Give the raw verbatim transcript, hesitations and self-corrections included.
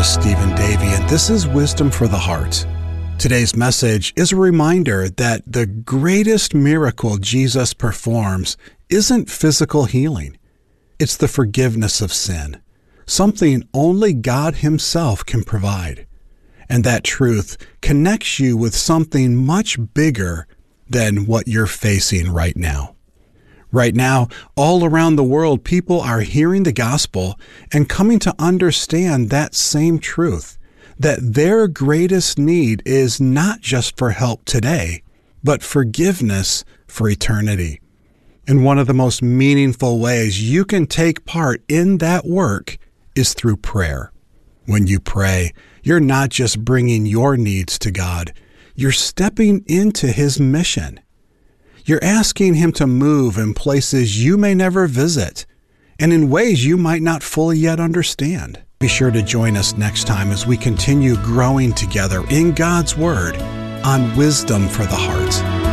is Stephen Davey, and this is Wisdom for the Heart. Today's message is a reminder that the greatest miracle Jesus performs isn't physical healing. It's the forgiveness of sin, something only God Himself can provide. And that truth connects you with something much bigger than what you're facing right now. Right now, all around the world, people are hearing the gospel and coming to understand that same truth, that their greatest need is not just for help today, but forgiveness for eternity. And one of the most meaningful ways you can take part in that work is through prayer. When you pray, you're not just bringing your needs to God, you're stepping into His mission. You're asking Him to move in places you may never visit and in ways you might not fully yet understand. Be sure to join us next time as we continue growing together in God's Word on Wisdom for the Heart.